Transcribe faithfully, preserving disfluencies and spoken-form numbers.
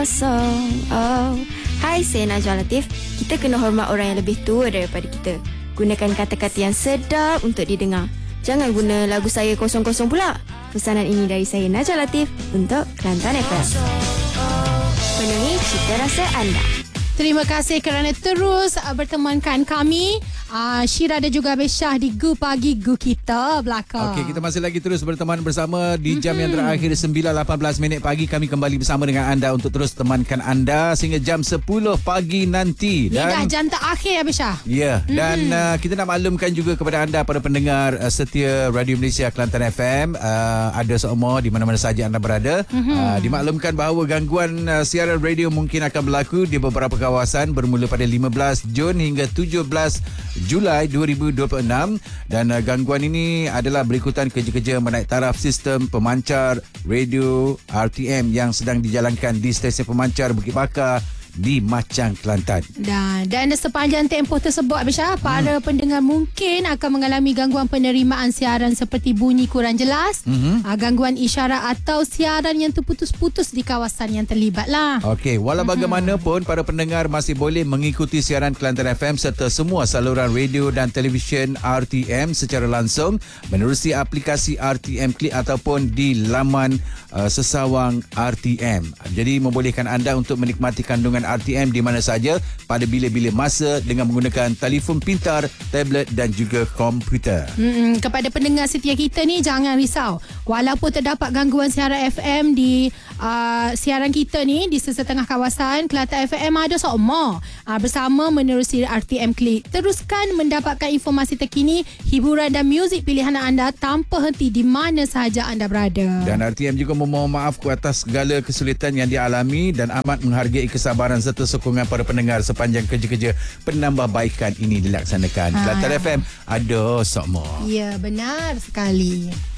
Kosong. Oh. Hai, saya Najwa Latif. Kita kena hormat orang yang lebih tua daripada kita. Gunakan kata-kata yang sedap untuk didengar. Jangan guna lagu saya kosong-kosong pula. Pesanan ini dari saya Najwa Latif untuk Kelantan F M. Penuhi cita rasa anda. Terima kasih kerana terus uh, bertemankan kami. Uh, Syira dan juga Beshah di Gu Pagi Gu Kita belakang. Okey, kita masih lagi terus berteman bersama di jam mm-hmm. yang terakhir sembilan lapan belas minit pagi. Kami kembali bersama dengan anda untuk terus temankan anda sehingga jam sepuluh pagi nanti. Dan, Ini dah jam terakhir ya Beshah. Ya, yeah. mm-hmm. dan uh, kita nak maklumkan juga kepada anda para pendengar uh, setia Radio Malaysia Kelantan F M, uh, ada semua di mana-mana saja anda berada. Mm-hmm. Uh, dimaklumkan bahawa gangguan uh, siaran radio mungkin akan berlaku di beberapa kawasan bermula pada lima belas Jun hingga tujuh belas Julai dua ribu dua puluh enam, dan uh, gangguan ini adalah berikutan kerja-kerja menaik taraf sistem pemancar radio R T M yang sedang dijalankan di stesen pemancar Bukit Bakar di Machang, Kelantan. Dan, dan sepanjang tempoh tersebut Abisha, para hmm. pendengar mungkin akan mengalami gangguan penerimaan siaran seperti bunyi kurang jelas, hmm. gangguan isyarat atau siaran yang terputus-putus di kawasan yang terlibat lah. Okey, walau hmm. bagaimanapun para pendengar masih boleh mengikuti siaran Kelantan F M serta semua saluran radio dan televisyen R T M secara langsung menerusi aplikasi R T M Click ataupun di laman uh, sesawang R T M. Jadi membolehkan anda untuk menikmati kandungan R T M di mana saja pada bila-bila masa dengan menggunakan telefon pintar, tablet dan juga komputer. Hmm, kepada pendengar setia kita ni, jangan risau. Walaupun terdapat gangguan siaran F M di uh, siaran kita ni di sesetengah kawasan, Kelantan F M ada semua uh, bersama menerusi R T M Click. Teruskan mendapatkan informasi terkini, hiburan dan muzik pilihan anda tanpa henti di mana sahaja anda berada. Dan R T M juga memohon maaf atas segala kesulitan yang dialami dan amat menghargai kesabaran serta sokongan para pendengar sepanjang kerja-kerja penambahbaikan ini dilaksanakan. Ha. Kelantan F M ada semua. Ya, benar sekali.